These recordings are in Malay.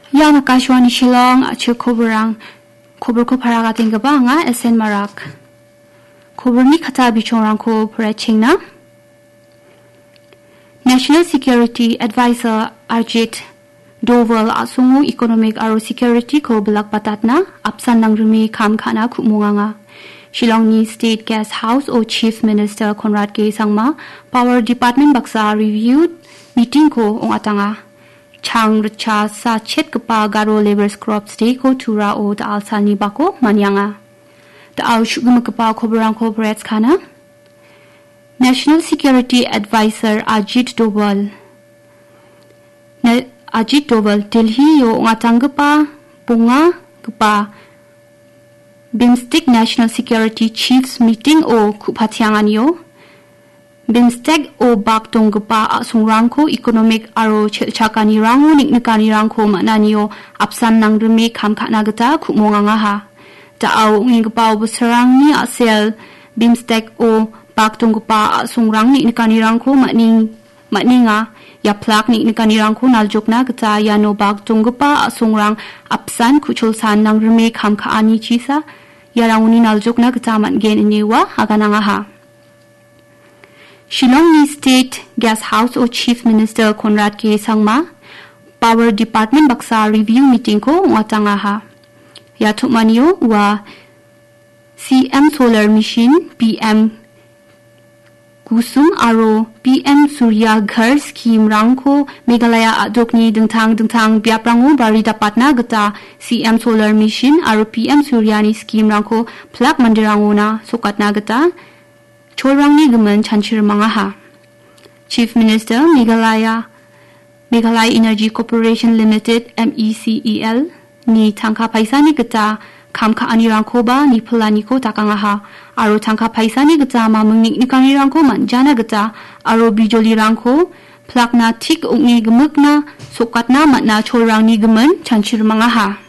Yang Akashwani Shillong achu kobrang ko paragating gaba nga SN Marak. Kobr ni kata bichongrang ko parachingna. National Security Advisor Arjit Doval asungu economic aro security ko belak patatna apsan nang rumi kam khana khumunganga. Shillong ni State Guest House o Chief Minister Conrad K. Sangma Power Department baksa reviewed meeting ko ong atanga. Chang richa sa chet kapa garo labor crops day ko tura o da alsani bako manyanga. Da au shugum kapa kobrang corporates kana. National Security Advisor Ajit Doval Delhi yo ngatang kapa bunga kapa BIMSTEC National Security Chiefs Meeting o kupatiangan yo. BIMSTEC o baktong gapa asungrang ko economic aro chakani rango niknikani rangko mananiyo apsan nang rumi kamkana gata kumonganga ha. Taaw nging gapa busarang ni asel BIMSTEC o baktong gapa asungrang niknikani rangko matninga ya plak niknikani rangko naljok na gata yano baktong gapa asungrang apsan kuchulsan nang rumi kamkaani chisa yaranguni naljok na gata matgen iniwa hagananga ha. Shillong ni State Guest House o Chief Minister Conrad K. Sangma Power Department baksa review meeting ko ngatanga ha. Ya tukmaniyo wa CM Solar Mission PM Kusum aro PM Surya Ghar scheme rangko Meghalaya adokni dengtang biap rango bari dapat na gata CM Solar Mission aro PM Surya ni scheme rangko plak mandirango na sukat na gata Chorang ni gemen chanchir mangaha. Chief Minister Meghalaya Energy Corporation Limited MECEL ni tangka paisa ni geta kamka anirangko ba ni pelani ko takangaha. Aro tangka paisa ni geta mamengnik ni kanirangko manjana geta aro bijoli rangko plak na tik ungni gemek na sokat na matna chorang ni gemen chanchir mangaha.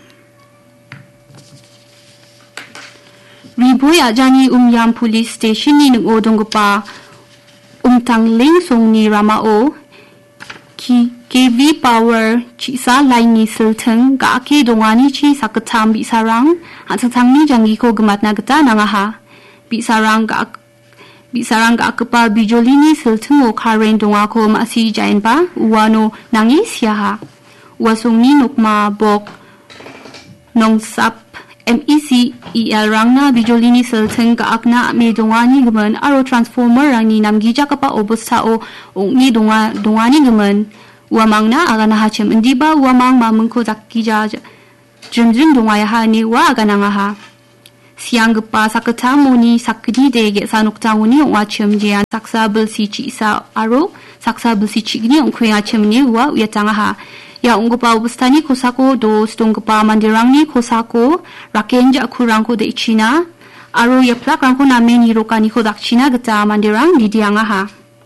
Riboy ajani Yam Police Station ni ngodong pa tangling song ni Ramao ki KV Power chi sa line ni sulteng ga ke dongani chi sakatam bi sarang atang ni jangi ko gemat na gata nangaha bi sarang ga kapa bijoli ni sulteng o karen donga ko masi jain pa uwano nangi siaha wasong ni nokma bok nong sap MECEL rangna bijolini selteng ka akna me dongani gemen aro transformer rangni namgi jakapa obusta o ongni dongani gemen wamangna agana hachem indiba wamang mamengko zakija jrimjrim dongaya ha ni wa agana nga ha siang gepa sakata moni sakdi dege sanuktanguni wachem jian saksa belsi chi isa aro saksa belsi chi gni ongkhuya chemni wa uyatanga ha ya ungpa ubustani kosako do stongpa mandirangni kosako rakenja kurangko de ichina aro ya plak rangko namen hirokani ko dakchina gata mandirang didianga ha.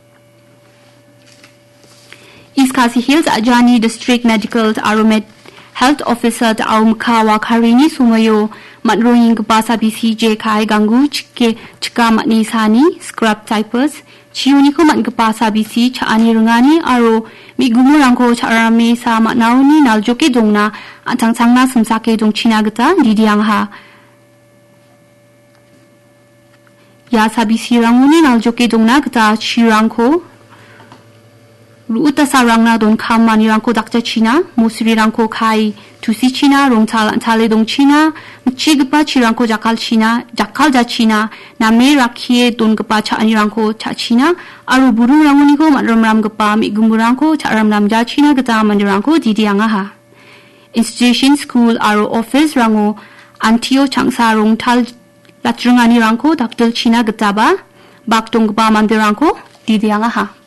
East Khasi Hills Ajani District Medical Aromet Health Officer da Mkawa Karini Sumayo Matroing Basa BCJ Kai Gangu Chike Chika Matni Sani Scrub Typers Chiuni ko man kapasa bisi cha ani rungani aro mi gumurangko cha arami sa matnauni naljoke dongna antang-tangna samsake dong china gata didiang ha. Ya sabisi ranguni naljoke dongna gata chirangko ruuta sarangna don kamani rangko dakja china musri rangko kai tusi china rongtal antale dong china chigpa chirangko jakal ja china name rakhie don gpa cha ani rangko cha china aru burung ranguni ko matramram gpa mi gumurangko cha ramram ja china gata mandirangko didianga ha. Institution school aru office rango antio changsa rongtal latrungani rangko dakdel china gata ba baktong gpa mandirangko didianga ha.